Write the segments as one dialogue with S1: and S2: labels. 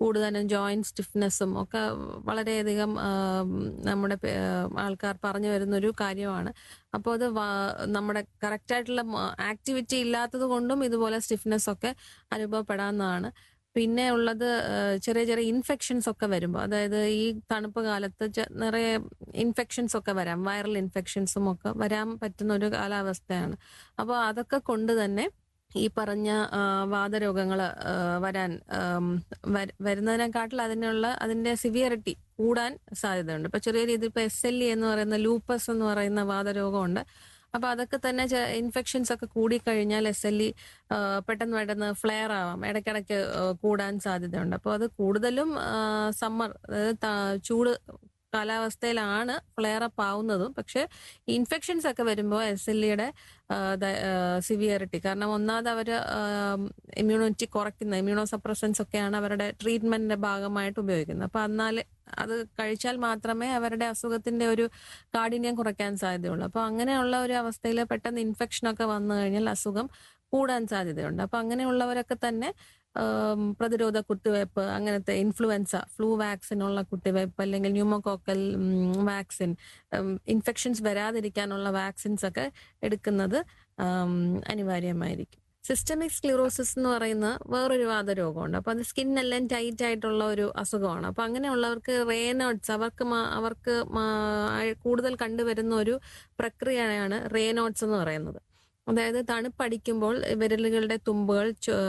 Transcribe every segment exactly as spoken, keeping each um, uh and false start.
S1: കൂടുതലും ജോയിന്റ് സ്റ്റിഫ്നെസ്സും ഒക്കെ വളരെയധികം നമ്മുടെ ആൾക്കാർ പറഞ്ഞു വരുന്നൊരു കാര്യമാണ്. അപ്പോൾ അത് നമ്മുടെ കറക്റ്റായിട്ടുള്ള ആക്ടിവിറ്റി ഇല്ലാത്തത് കൊണ്ടും ഇതുപോലെ സ്റ്റിഫ്നെസ് ഒക്കെ അനുഭവപ്പെടാവുന്നതാണ്. പിന്നെ ഉള്ളത് ചെറിയ ചെറിയ ഇൻഫെക്ഷൻസ് ഒക്കെ വരുമ്പോൾ, അതായത് ഈ തണുപ്പ് കാലത്ത് നിറയെ ഇൻഫെക്ഷൻസ് ഒക്കെ വരാം, വൈറൽ ഇൻഫെക്ഷൻസും ഒക്കെ വരാൻ പറ്റുന്ന ഒരു കാലാവസ്ഥയാണ്. അപ്പോൾ അതൊക്കെ കൊണ്ട് തന്നെ ഈ പറഞ്ഞ വാതരോഗങ്ങൾ വരാൻ വരുന്നതിനെക്കാട്ടിൽ അതിനുള്ള അതിന്റെ സിവിയറിറ്റി കൂടാൻ സാധ്യതയുണ്ട്. ഇപ്പൊ ചെറിയ രീതിയിൽ ഇപ്പൊ എസ് എൽ ഇ എന്ന് പറയുന്ന ലൂപ്പസ് എന്ന് പറയുന്ന വാതരോഗമുണ്ട്. അപ്പൊ അതൊക്കെ തന്നെ ഇൻഫെക്ഷൻസ് ഒക്കെ കൂടിക്കഴിഞ്ഞാൽ എസ് എൽ ഇ പെട്ടെന്ന് പെട്ടെന്ന് ഫ്ലെയർ ആവാം, ഇടയ്ക്കിടയ്ക്ക് കൂടാൻ സാധ്യതയുണ്ട്. അപ്പോൾ അത് കൂടുതലും സമ്മർ, അതായത് ചൂട് കാലാവസ്ഥയിലാണ് ഫ്ലെയർ അപ്പ് ആവുന്നതും. പക്ഷെ ഇൻഫെക്ഷൻസ് ഒക്കെ വരുമ്പോൾ എസ് എൽ ഇയുടെ സിവിയറിറ്റി, കാരണം ഒന്നാമത് അവർ ഇമ്മ്യൂണിറ്റി കുറയ്ക്കുന്ന ഇമ്മ്യൂണോ സപ്രസൻസ് ഒക്കെയാണ് അവരുടെ ട്രീറ്റ്മെന്റിന്റെ ഭാഗമായിട്ട് ഉപയോഗിക്കുന്നത്. അപ്പൊ എന്നാൽ അത് കഴിച്ചാൽ മാത്രമേ അവരുടെ അസുഖത്തിന്റെ ഒരു കാഠിന്യം കുറയ്ക്കാൻ സാധ്യതയുള്ളൂ. അപ്പൊ അങ്ങനെയുള്ള ഒരു അവസ്ഥയിൽ പെട്ടെന്ന് ഇൻഫെക്ഷൻ ഒക്കെ വന്നു കഴിഞ്ഞാൽ അസുഖം കൂടാൻ സാധ്യതയുണ്ട്. അപ്പൊ അങ്ങനെയുള്ളവരൊക്കെ തന്നെ പ്രതിരോധ കുത്തിവയ്പ്പ്, അങ്ങനത്തെ ഇൻഫ്ലുവൻസ, ഫ്ലൂ വാക്സിനുള്ള കുത്തിവയ്പ്പ്, അല്ലെങ്കിൽ ന്യൂമോകോക്കൽ വാക്സിൻ, ഇൻഫെക്ഷൻസ് വരാതിരിക്കാനുള്ള വാക്സിൻസ് ഒക്കെ എടുക്കുന്നത് അനിവാര്യമായിരിക്കും. സിസ്റ്റമിക് സ്ക്ലിറോസിസ് എന്ന് പറയുന്ന വേറൊരു വാതരോഗമുണ്ട്. അപ്പൊ അത് സ്കിന്നെല്ലാം ടൈറ്റ് ആയിട്ടുള്ള ഒരു അസുഖമാണ്. അപ്പൊ അങ്ങനെയുള്ളവർക്ക് റേനോട്സ്, അവർക്ക് അവർക്ക് കൂടുതൽ കണ്ടുവരുന്ന ഒരു പ്രക്രിയയാണ് റേനോട്സ് എന്ന് പറയുന്നത്. അതായത് തണുപ്പടിക്കുമ്പോൾ വിരലുകളുടെ തുമ്പുകൾ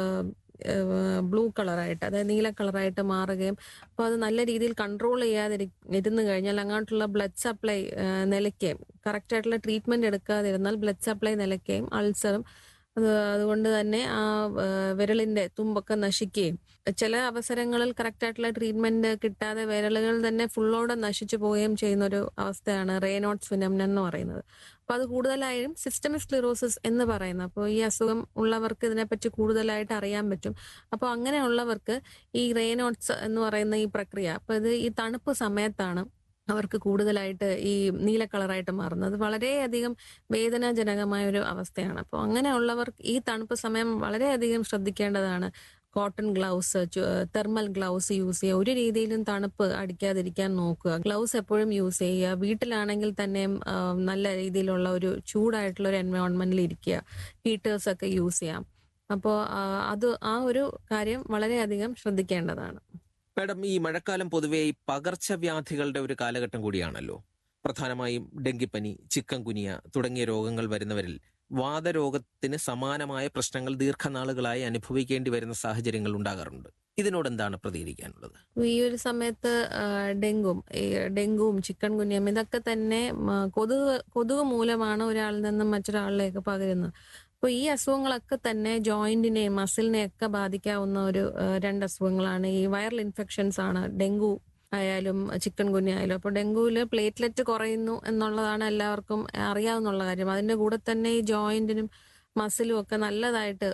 S1: ബ്ലൂ കളറായിട്ട്, അതായത് നീല കളറായിട്ട് മാറുകയും, അപ്പോൾ അത് നല്ല രീതിയിൽ കൺട്രോൾ ചെയ്യാതെ ഇരുന്ന് കഴിഞ്ഞാൽ അങ്ങോട്ടുള്ള ബ്ലഡ് സപ്ലൈ നിലയ്ക്കുകയും, കറക്റ്റായിട്ടുള്ള ട്രീറ്റ്മെന്റ് എടുക്കാതിരുന്നാൽ ബ്ലഡ് സപ്ലൈ നിലയ്ക്കുകയും അൾസറും അത് അതുകൊണ്ട് തന്നെ ആ വിരലിന്റെ തുമ്പൊക്കെ നശിക്കുകയും, ചില അവസരങ്ങളിൽ കറക്റ്റായിട്ടുള്ള ട്രീറ്റ്മെന്റ് കിട്ടാതെ വിരലുകൾ തന്നെ ഫുള്ളോടെ നശിച്ചു പോവുകയും ചെയ്യുന്ന ഒരു അവസ്ഥയാണ് റേനോട്സ് ഫിനോമിനൻ എന്ന് പറയുന്നത്. അപ്പൊ അത് കൂടുതലായും സിസ്റ്റമിക് സ്ക്ലിറോസിസ് എന്ന് പറയുന്നത്. അപ്പോൾ ഈ അസുഖം ഉള്ളവർക്ക് ഇതിനെപ്പറ്റി കൂടുതലായിട്ട് അറിയാൻ പറ്റും. അപ്പോൾ അങ്ങനെയുള്ളവർക്ക് ഈ റേനോട്സ് എന്ന് പറയുന്ന ഈ പ്രക്രിയ, അപ്പൊ ഇത് ഈ തണുപ്പ് സമയത്താണ് അവർക്ക് കൂടുതലായിട്ട് ഈ നീല കളറായിട്ട് മാറുന്നത്. വളരെയധികം വേദനാജനകമായ ഒരു അവസ്ഥയാണ്. അപ്പോൾ അങ്ങനെയുള്ളവർക്ക് ഈ തണുപ്പ് സമയം വളരെയധികം ശ്രദ്ധിക്കേണ്ടതാണ്. Cotton gloves, thermal gloves use ചെയ്യുക. ഒരു രീതിയിലും തണുപ്പ് അടിക്കാതിരിക്കാൻ നോക്കുക. ഗ്ലൗസ് എപ്പോഴും യൂസ് ചെയ്യുക. വീട്ടിലാണെങ്കിൽ തന്നെ നല്ല രീതിയിലുള്ള ഒരു ചൂടായിട്ടുള്ള ഒരു എൻവയോൺമെന്റിൽ ഇരിക്കുക. ഹീറ്റേഴ്സ് ഒക്കെ യൂസ് ചെയ്യാം. അപ്പോൾ അത് ആ ഒരു കാര്യം വളരെയധികം ശ്രദ്ധിക്കേണ്ടതാണ്.
S2: മാഡം, ഈ മഴക്കാലം പൊതുവെ ഈ പകർച്ചവ്യാധികളുടെ ഒരു കാലഘട്ടം കൂടിയാണല്ലോ. പ്രധാനമായും ഡെങ്കിപ്പനി, ചിക്കൻ ഗുനിയ തുടങ്ങിയ രോഗങ്ങൾ വരുന്നവരിൽ വാതരോഗത്തിന് സമാനമായ പ്രശ്നങ്ങൾ ദീർഘനാളുകളായി അനുഭവിക്കേണ്ടി വരുന്ന സാഹചര്യങ്ങൾ ഉണ്ടാകാറുണ്ട്. ഇതിനോട് എന്താണ് പ്രതികരിക്കാനുള്ളത്?
S1: ഈ ഒരു സമയത്ത് ഡെങ്കും ഡെങ്കുവും ചിക്കൻ ഗുനിയും ഇതൊക്കെ തന്നെ കൊതുക് കൊതുക് മൂലമാണ് ഒരാളിൽ നിന്നും മറ്റൊരാളിലേക്ക് പകരുന്നത്. അപ്പോൾ ഈ അസുഖങ്ങളൊക്കെ തന്നെ ജോയിന്റിനെയും മസിലിനെയും ഒക്കെ ബാധിക്കാവുന്ന ഒരു രണ്ട് അസുഖങ്ങളാണ്. ഈ വൈറൽ ഇൻഫെക്ഷൻസ് ആണ് ഡെങ്കു ആയാലും ചിക്കൻ ഗുനിയ ആയാലും. അപ്പോൾ ഡെങ്കുവിൽ പ്ലേറ്റ്ലെറ്റ് കുറയുന്നു എന്നുള്ളതാണ് എല്ലാവർക്കും അറിയാവുന്ന കാര്യം. അതിന്റെ കൂടെ തന്നെ ഈ ജോയിന്റിനും മസിലും ഒക്കെ നല്ലതായിട്ട്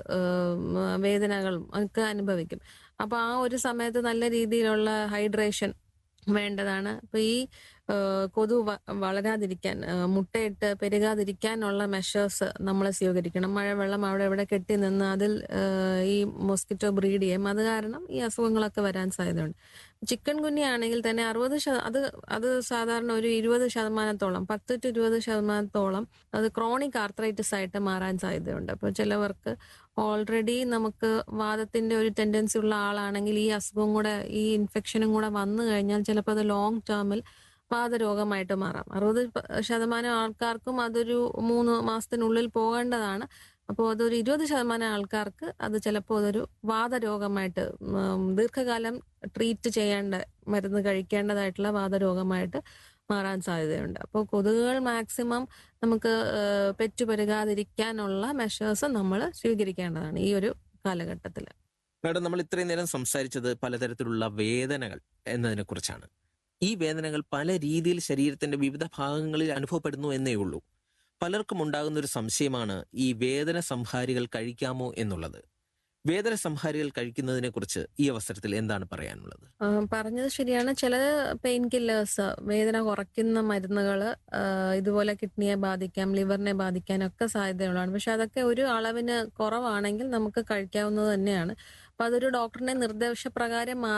S1: വേദനകളും ഒക്കെ അനുഭവിക്കും. അപ്പൊ ആ ഒരു സമയത്ത് നല്ല രീതിയിലുള്ള ഹൈഡ്രേഷൻ വേണ്ടതാണ്. അപ്പൊ ഈ കൊതു വളരാതിരിക്കാൻ, മുട്ടയിട്ട് പെരുകാതിരിക്കാനുള്ള മെഷേഴ്സ് നമ്മൾ സ്വീകരിക്കണം. മഴവെള്ളം അവിടെ ഇവിടെ കെട്ടി നിന്ന് അതിൽ ഈ മോസ്കിറ്റോ ബ്രീഡ് ചെയ്യും. അത് കാരണം ഈ അസുഖങ്ങളൊക്കെ വരാൻ സാധ്യതയുണ്ട്. ചിക്കൻ ഗുനിയ ആണെങ്കിൽ തന്നെ അറുപത് ശത അത് അത് സാധാരണ ഒരു ഇരുപത് ശതമാനത്തോളം പത്ത് ടു ഇരുപത് ശതമാനത്തോളം അത് ക്രോണിക് ആർത്രൈറ്റിസ് ആയിട്ട് മാറാൻ സാധ്യതയുണ്ട്. അപ്പോൾ ചിലവർക്ക് ഓൾറെഡി നമുക്ക് വാദത്തിന്റെ ഒരു ടെൻഡൻസി ഉള്ള ആളാണെങ്കിൽ ഈ അസുഖം കൂടെ, ഈ ഇൻഫെക്ഷനും കൂടെ വന്നു കഴിഞ്ഞാൽ ചിലപ്പോൾ അത് ലോങ് ടേമിൽ വാതരോഗമായിട്ട് മാറാം. അറുപത് ശതമാനം ആൾക്കാർക്കും അതൊരു മൂന്ന് മാസത്തിനുള്ളിൽ പോകേണ്ടതാണ്. അപ്പോൾ അതൊരു ഇരുപത് ശതമാനം ആൾക്കാർക്ക് അത് ചിലപ്പോൾ അതൊരു വാതരോഗമായിട്ട്, ദീർഘകാലം ട്രീറ്റ് ചെയ്യേണ്ട, മരുന്ന് കഴിക്കേണ്ടതായിട്ടുള്ള വാതരോഗമായിട്ട് മാറാൻ സാധ്യതയുണ്ട്. അപ്പോൾ കൊതുകുകൾ മാക്സിമം നമുക്ക് പെറ്റുപെരുകാതിരിക്കാനുള്ള മെഷേഴ്സ് നമ്മൾ സ്വീകരിക്കേണ്ടതാണ് ഈ ഒരു കാലഘട്ടത്തിൽ.
S2: മാഡം, നമ്മൾ ഇത്രയും നേരം സംസാരിച്ചത് പലതരത്തിലുള്ള വേദനകൾ എന്നതിനെ കുറിച്ചാണ്. ഈ വേദനകൾ പല രീതിയിൽ ശരീരത്തിന്റെ വിവിധ ഭാഗങ്ങളിൽ അനുഭവപ്പെടുന്നു എന്നേ ഉള്ളൂ. പലർക്കും ഉണ്ടാകുന്ന ഒരു സംശയമാണ് ഈ വേദന സംഹാരികൾ കഴിക്കാമോ എന്നുള്ളത്. വേദന സംഹാരികൾ കഴിക്കുന്നതിനെ കുറിച്ച് ഈ അവസരത്തിൽ എന്താണ് പറയാനുള്ളത്?
S1: പറഞ്ഞത് ശരിയാണ്. ചില പെയിൻ കില്ലേഴ്സ്, വേദന കുറയ്ക്കുന്ന മരുന്നുകൾ ഇതുപോലെ കിഡ്നിയെ ബാധിക്കാം, ലിവറിനെ ബാധിക്കാനൊക്കെ സാധ്യതയുള്ളതാണ്. പക്ഷെ അതൊക്കെ ഒരു അളവിന് കുറവാണെങ്കിൽ നമുക്ക് കഴിക്കാവുന്നത് തന്നെയാണ്. അപ്പൊ അതൊരു ഡോക്ടറിന്റെ നിർദ്ദേശപ്രകാരം